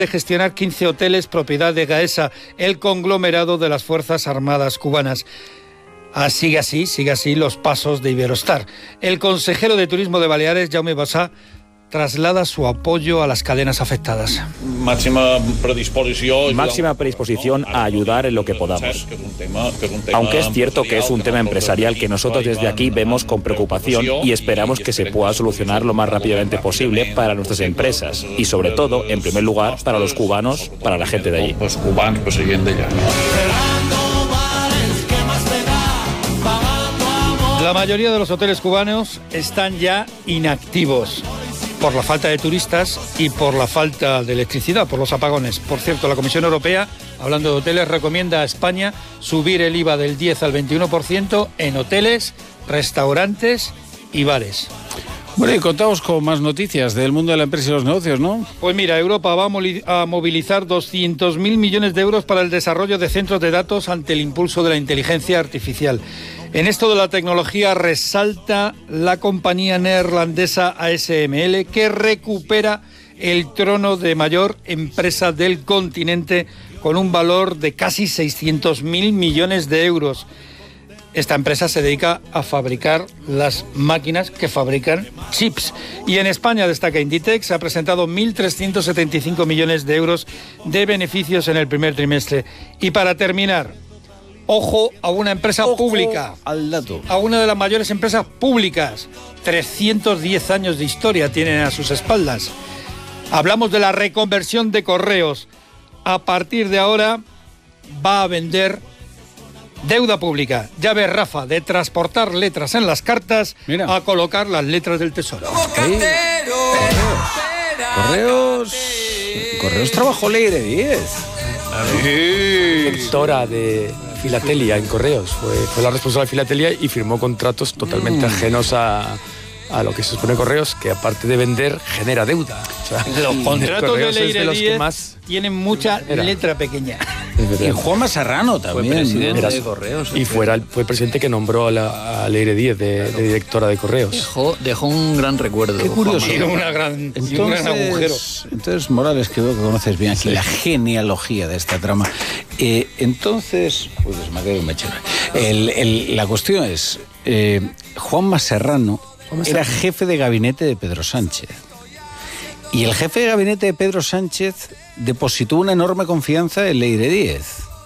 de gestionar 15 hoteles propiedad de Gaesa, el conglomerado de las Fuerzas Armadas cubanas. Sigue así los pasos de Iberostar. El consejero de Turismo de Baleares, Jaume Bassà, traslada su apoyo a las cadenas afectadas. Máxima predisposición a ayudar en lo que podamos. Aunque es cierto que es un tema empresarial que nosotros desde aquí vemos con preocupación y esperamos que se pueda solucionar lo más rápidamente posible para nuestras empresas y sobre todo, en primer lugar, para los cubanos, para la gente de allí. Los cubanos, pues siguen de allá. La mayoría de los hoteles cubanos están ya inactivos por la falta de turistas y por la falta de electricidad, por los apagones. Por cierto, la Comisión Europea, hablando de hoteles, recomienda a España subir el IVA del 10 al 21% en hoteles, restaurantes y bares. Bueno, y contamos con más noticias del mundo de la empresa y los negocios, ¿no? Pues mira, Europa va a movilizar 200.000 millones de euros para el desarrollo de centros de datos ante el impulso de la inteligencia artificial. En esto de la tecnología resalta la compañía neerlandesa ASML, que recupera el trono de mayor empresa del continente con un valor de casi 600.000 millones de euros. Esta empresa se dedica a fabricar las máquinas que fabrican chips. Y en España destaca Inditex, ha presentado 1.375 millones de euros de beneficios en el primer trimestre. Y para terminar, ojo a una empresa pública, al dato. A una de las mayores empresas públicas. 310 años de historia tienen a sus espaldas. Hablamos de la reconversión de Correos. A partir de ahora va a vender deuda pública. Ya ves, Rafa, de transportar letras en las cartas a colocar las letras del Tesoro. Correos trabajó Leire 10. Directora de Filatelia en Correos. Fue la responsable de Filatelia y firmó contratos totalmente ajenos a lo que se supone Correos, que aparte de vender, genera deuda. O sea, los contratos de Leire 10 más tienen mucha letra pequeña. Y Juanma Serrano también. Fue presidente de Correos. Y fue el presidente que nombró a Leire 10 de directora de Correos. Dejó un gran recuerdo. Qué curioso. Un gran agujero. Entonces, Morales, creo que conoces bien aquí la genealogía de esta trama. Entonces, pues me quedo un mechero. La cuestión es, Juanma Serrano era jefe de gabinete de Pedro Sánchez. Y el jefe de gabinete de Pedro Sánchez depositó una enorme confianza en Leire 10.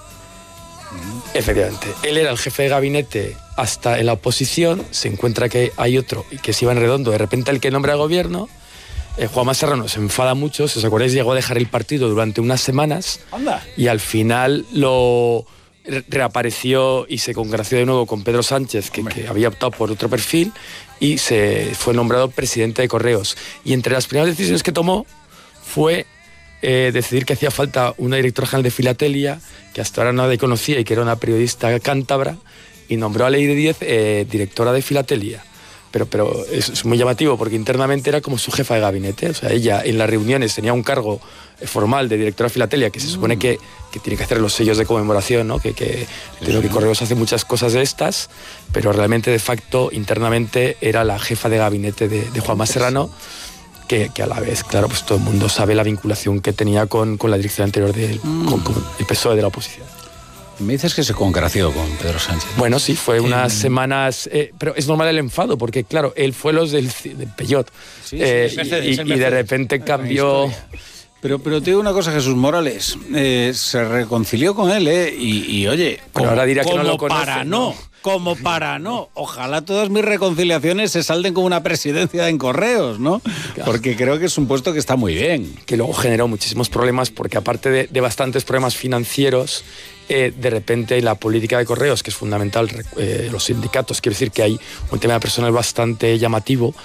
Efectivamente. Él era el jefe de gabinete hasta en la oposición. Se encuentra que hay otro que se iba en redondo. De repente el que nombra al gobierno, Juanma Serrano, se enfada mucho. Si os acordáis, llegó a dejar el partido durante unas semanas. ¡Anda! Y al final lo reapareció y se congració de nuevo con Pedro Sánchez, que había optado por otro perfil, y se fue nombrado presidente de Correos. Y entre las primeras decisiones que tomó fue decidir que hacía falta una directora general de Filatelia, que hasta ahora nadie conocía y que era una periodista cántabra, y nombró a Leire 10 directora de Filatelia. Pero es muy llamativo porque internamente era como su jefa de gabinete. O sea, ella en las reuniones tenía un cargo formal de directora de Filatelia, que se supone que tiene que hacer los sellos de conmemoración, ¿no? Que Correos hace muchas cosas de estas, pero realmente de facto internamente era la jefa de gabinete de Juanma Serrano, que a la vez, claro, pues todo el mundo sabe la vinculación que tenía con la dirección anterior con el PSOE de la oposición. Me dices que se congració con Pedro Sánchez. Bueno, sí, fue unas semanas, pero es normal el enfado, porque claro, él fue los del Peyot, y de repente cambió. Pero te digo una cosa, Jesús Morales, se reconcilió con él, y oye, ahora dirá que no lo conoce. Como para no. Ojalá todas mis reconciliaciones se salden con una presidencia en Correos, ¿no? Claro. Porque creo que es un puesto que está muy bien. Que luego generó muchísimos problemas, porque aparte de bastantes problemas financieros, de repente la política de Correos, que es fundamental, los sindicatos, quiero decir que hay un tema personal bastante llamativo.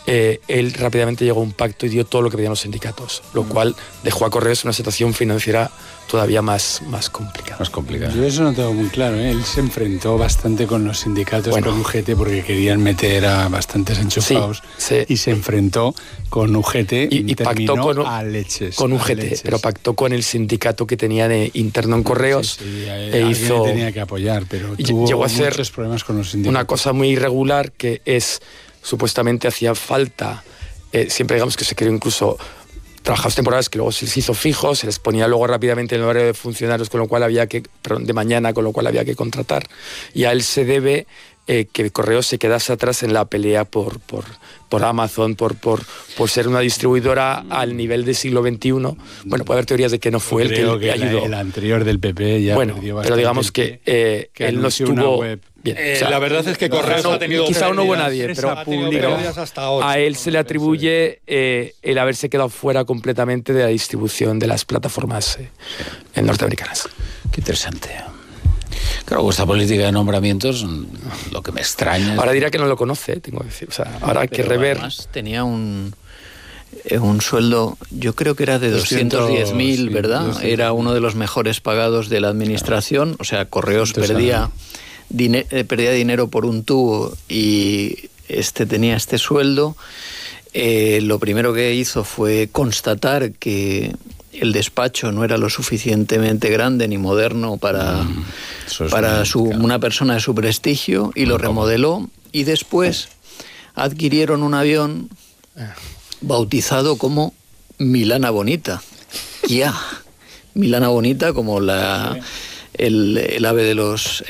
Él rápidamente llegó a un pacto y dio todo lo que pedían los sindicatos, lo cual dejó a Correos en una situación financiera todavía más complicada. Yo eso no tengo muy claro, ¿eh? Él se enfrentó bastante con los sindicatos, con UGT, porque querían meter a bastantes enchufados, y se enfrentó con UGT y pactó a leches. Con UGT, pero pactó con el sindicato que tenía interno en Correos. Hizo, tenía que apoyar, pero tuvo llegó a hacer muchos problemas con los sindicatos. Una cosa muy irregular que es, supuestamente hacía falta, siempre digamos que se creó incluso trabajadores temporales que luego se les hizo fijos, se les ponía luego rápidamente en el horario de funcionarios, de mañana, con lo cual había que contratar. Y a él se debe que Correos se quedase atrás en la pelea por Amazon, por ser una distribuidora al nivel del siglo XXI. Bueno, puede haber teorías de que no fue él que ayudó. El anterior del PP ya perdió bastante. Pero digamos que él no estuvo bien. La verdad es que Correos ha tenido quizá no hubo nadie, pero a él se le atribuye el haberse quedado fuera completamente de la distribución de las plataformas norteamericanas. Qué interesante. Claro, esta política de nombramientos, lo que me extraña... Ahora dirá que no lo conoce, tengo que decir. O sea, ahora hay que rever... Además tenía un sueldo, yo creo que era de 210.000, ¿verdad? 200. Era uno de los mejores pagados de la administración. Claro. O sea, Correos perdía dinero por un tubo y tenía este sueldo. Lo primero que hizo fue constatar que el despacho no era lo suficientemente grande ni moderno para una persona de su prestigio, y lo remodeló, y después adquirieron un avión bautizado como Milana Bonita. Milana Bonita, como el ave de los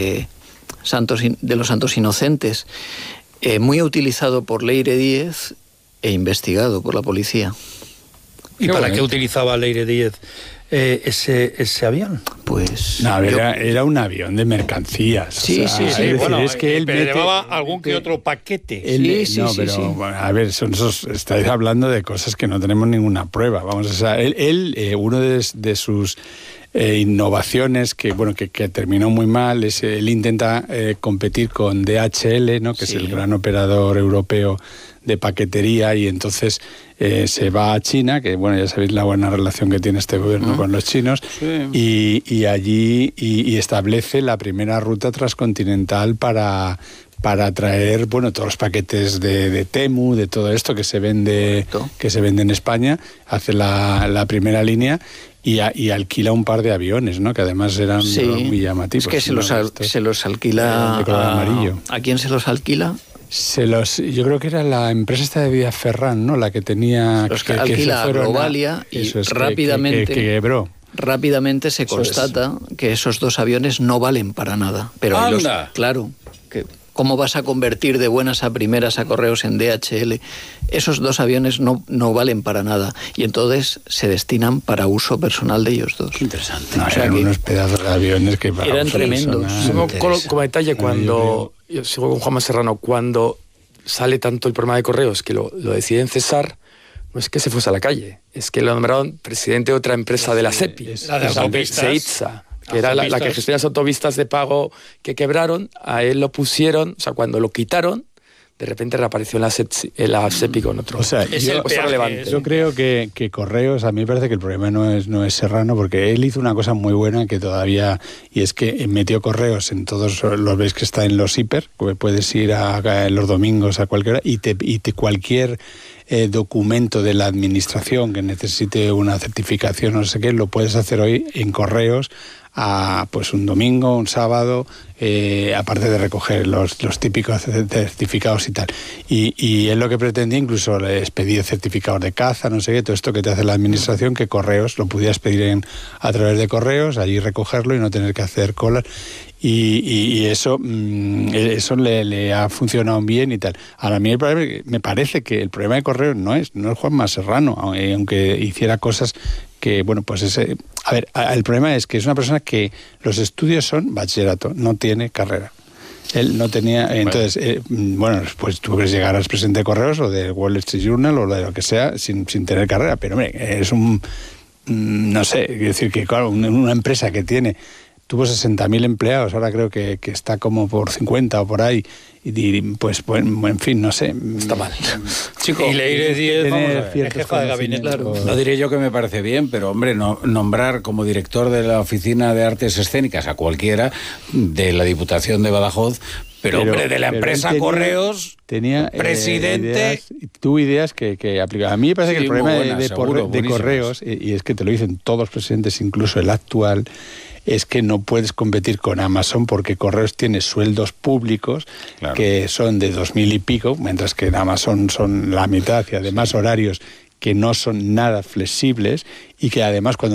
santos inocentes, muy utilizado por Leire Díez e investigado por la policía. ¿Y para qué utilizaba Leire Díez ese avión? Pues... No, era un avión de mercancías. Sí. Bueno, es que él llevaba algún que otro paquete. A ver, estáis hablando de cosas que no tenemos ninguna prueba. Vamos, uno de sus innovaciones que terminó muy mal es él intenta competir con DHL, ¿no? Que es el gran operador europeo de paquetería, y entonces se va a China, que ya sabéis la buena relación que tiene este gobierno con los chinos, y allí establece la primera ruta transcontinental para traer todos los paquetes de Temu, de todo esto que se vende en España. Hace la primera línea y alquila un par de aviones, ¿no? Que además eran muy llamativos. Es que se los alquila amarillo. ¿A quién se los alquila? Yo creo que era la empresa esta de Villaferrán, ¿no? La que tenía... Los que alquila a Globalia, y rápidamente... Que quebró. Rápidamente se constata que esos dos aviones no valen para nada. Pero claro, ¿cómo vas a convertir de buenas a primeras a Correos en DHL? Esos dos aviones no valen para nada, y entonces se destinan para uso personal de ellos dos. Qué interesante. Eran unos pedazos de aviones que eran tremendos. Como detalle, yo sigo con Juanma Serrano, cuando sale tanto el problema de Correos que lo deciden cesar, no es que se fuese a la calle, es que lo nombraron presidente de otra empresa de la SEPI, la de autopistas. SEITSA, que era la que gestiona las autopistas de pago que quebraron. A él lo pusieron, o sea, cuando lo quitaron, de repente reapareció en la SEPI con otro. O sea, yo creo que Correos, a mí me parece que el problema no es Serrano, porque él hizo una cosa muy buena que todavía, y es que metió Correos en todos los, veis que está en los hiper, puedes ir los domingos a cualquier hora, y cualquier documento de la administración que necesite una certificación o no sé qué, lo puedes hacer hoy en Correos pues un domingo, un sábado, aparte de recoger los típicos certificados y tal. Y él lo que pretendía, incluso les pedía certificados de caza, no sé qué, todo esto que te hace la administración, que Correos lo pudieras pedir a través de Correos, allí recogerlo y no tener que hacer colas. Y eso le ha funcionado bien y tal. Ahora, a mí me parece que el problema de Correos no es Juanma Serrano, aunque hiciera cosas que, el problema es que es una persona que los estudios son bachillerato, no tiene carrera. Él no tenía, entonces, pues tú puedes llegar al presidente de Correos o de Wall Street Journal o de lo que sea sin tener carrera, pero hombre, es no sé, quiero decir que claro, una empresa que tuvo 60.000 empleados, ahora creo que está como por 50 o por ahí, y pues, en fin, no sé. Está mal. Chico, y Leire Díez, es jefa de gabinete. Claro. No diré yo que me parece bien, pero hombre, nombrar como director de la Oficina de Artes Escénicas a cualquiera de la Diputación de Badajoz, pero hombre, de la empresa Correos, tenía presidente... ideas que aplicaba. A mí me parece que el problema de Correos, y es que te lo dicen todos los presidentes, incluso el actual, es que no puedes competir con Amazon porque Correos tiene sueldos públicos que son de 2.000 y pico, mientras que en Amazon son la mitad, y además horarios que no son nada flexibles y que además cuando